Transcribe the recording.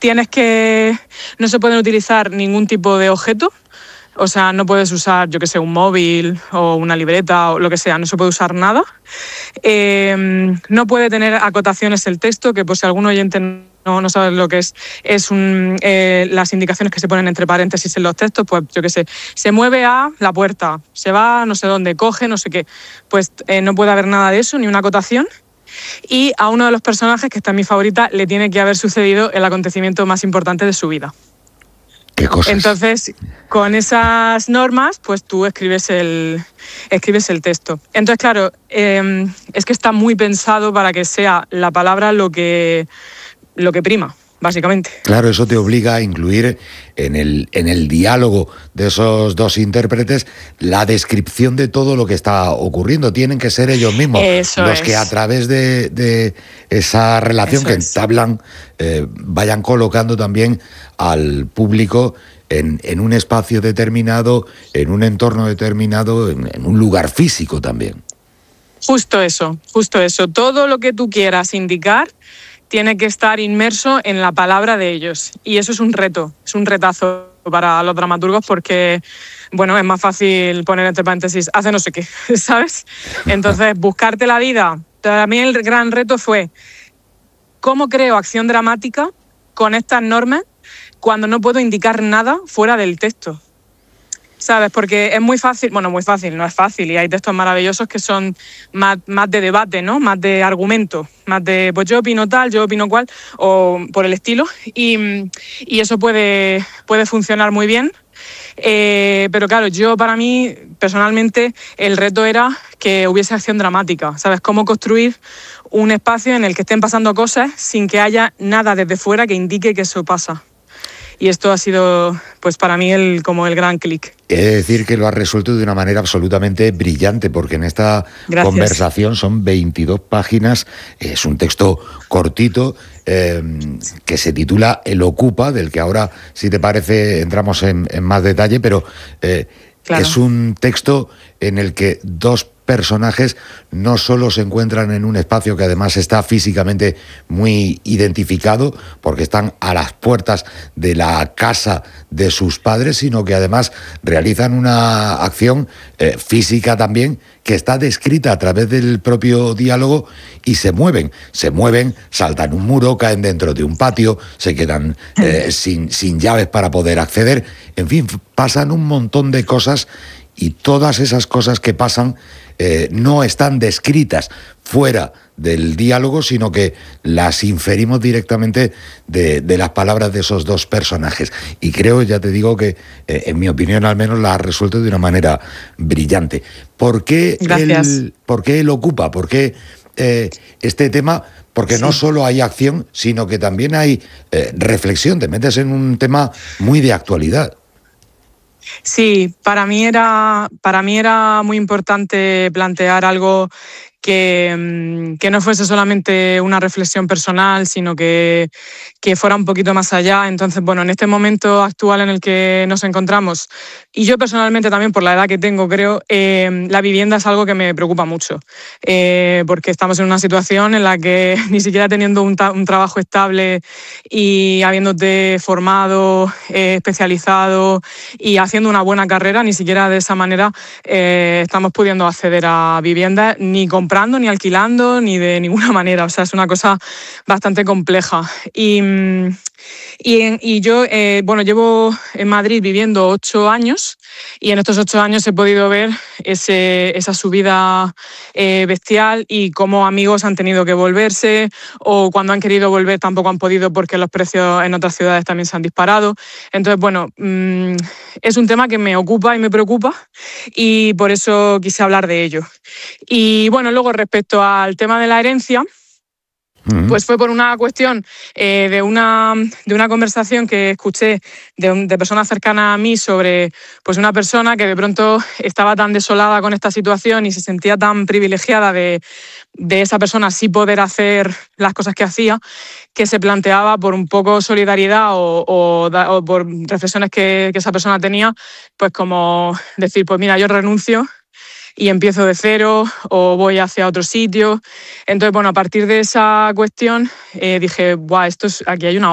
no se pueden utilizar ningún tipo de objeto. O sea, no puedes usar, yo qué sé, un móvil o una libreta o lo que sea, no se puede usar nada. No puede tener acotaciones el texto, que por si algún oyente no sabe lo que es las indicaciones que se ponen entre paréntesis en los textos, pues yo qué sé, se mueve a la puerta, se va a no sé dónde, coge no sé qué. Pues no puede haber nada de eso, ni una acotación. Y a uno de los personajes, que está en mi favorita, le tiene que haber sucedido el acontecimiento más importante de su vida. ¿Qué cosas? Entonces, con esas normas, pues tú escribes el texto. Entonces, claro, es que está muy pensado para que sea la palabra lo que prima, básicamente. Claro, eso te obliga a incluir en el diálogo de esos dos intérpretes la descripción de todo lo que está ocurriendo. Tienen que ser ellos mismos los que a través de esa relación que entablan vayan colocando también al público en un espacio determinado, en un entorno determinado, en un lugar físico también. Justo eso. Todo lo que tú quieras indicar tiene que estar inmerso en la palabra de ellos. Y eso es un retazo para los dramaturgos porque, bueno, es más fácil poner entre paréntesis, hace no sé qué, ¿sabes? Entonces, buscarte la vida. Para mí el gran reto fue cómo creo acción dramática con estas normas cuando no puedo indicar nada fuera del texto. ¿Sabes? Porque es muy fácil, no es fácil, y hay textos maravillosos que son más de debate, ¿no? Más de argumento, más de pues yo opino tal, yo opino cual, o por el estilo, y eso puede funcionar muy bien. Pero claro, para mí, personalmente, el reto era que hubiese acción dramática, ¿sabes? Cómo construir un espacio en el que estén pasando cosas sin que haya nada desde fuera que indique que eso pasa. Y esto ha sido, pues para mí, como el gran clic. He de decir que lo has resuelto de una manera absolutamente brillante, porque en esta conversación son 22 páginas, es un texto cortito que se titula El Ocupa, del que ahora, si te parece, entramos en más detalle, pero claro, es un texto en el que dos personajes no solo se encuentran en un espacio que además está físicamente muy identificado, porque están a las puertas de la casa de sus padres, sino que además realizan una acción física también que está descrita a través del propio diálogo, y se mueven, saltan un muro, caen dentro de un patio, se quedan sin llaves para poder acceder, en fin, pasan un montón de cosas, y todas esas cosas que pasan no están descritas fuera del diálogo, sino que las inferimos directamente de las palabras de esos dos personajes. Y creo, ya te digo, que en mi opinión al menos la has resuelto de una manera brillante. ¿Por qué él ocupa? ¿Por qué este tema? Porque no solo hay acción, sino que también hay reflexión. Te metes en un tema muy de actualidad. Sí, para mí era muy importante plantear algo que no fuese solamente una reflexión personal, sino que fuera un poquito más allá. Entonces, bueno, en este momento actual en el que nos encontramos, y yo personalmente también por la edad que tengo, creo, la vivienda es algo que me preocupa mucho, porque estamos en una situación en la que ni siquiera teniendo un trabajo estable y habiéndote formado, especializado y haciendo una buena carrera, ni siquiera de esa manera estamos pudiendo acceder a viviendas, ni comprando, ni alquilando, ni de ninguna manera. O sea, es una cosa bastante compleja. Y yo, llevo en Madrid viviendo 8 años, y en estos 8 años he podido ver esa subida bestial, y cómo amigos han tenido que volverse, o cuando han querido volver tampoco han podido porque los precios en otras ciudades también se han disparado. Entonces, bueno, es un tema que me ocupa y me preocupa, y por eso quise hablar de ello. Y bueno, luego respecto al tema de la herencia, pues fue por una cuestión de una conversación que escuché de personas cercanas a mí sobre pues una persona que de pronto estaba tan desolada con esta situación y se sentía tan privilegiada de esa persona sí poder hacer las cosas que hacía, que se planteaba por un poco solidaridad o por reflexiones que esa persona tenía, pues como decir, pues mira, yo renuncio y empiezo de cero o voy hacia otro sitio. Entonces, bueno, a partir de esa cuestión dije, aquí hay una